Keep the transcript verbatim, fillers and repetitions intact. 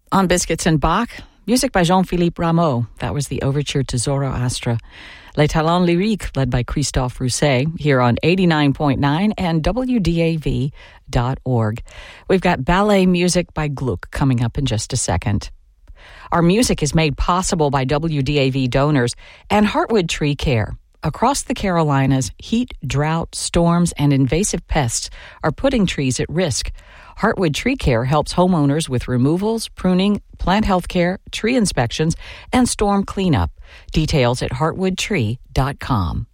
On Biscuits and Bach, music by Jean-Philippe Rameau. That was the overture to Zoroastre. Les Talents Lyriques, led by Christophe Rousset, here on eighty-nine point nine and W D A V dot org. We've got ballet music by Gluck coming up in just a second. Our music is made possible by W D A V donors and Heartwood Tree Care. Across the Carolinas, heat, drought, storms, and invasive pests are putting trees at risk. Heartwood Tree Care helps homeowners with removals, pruning, plant health care, tree inspections, and storm cleanup. Details at heartwood tree dot com.